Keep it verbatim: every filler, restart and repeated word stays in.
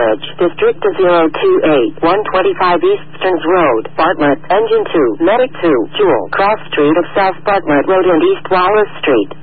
Village, District zero two eight, one twenty-five East Stearns Road, Bartlett, Engine two, Medic two, Jewel, Cross Street of South Bartlett Road and East Wallace Street.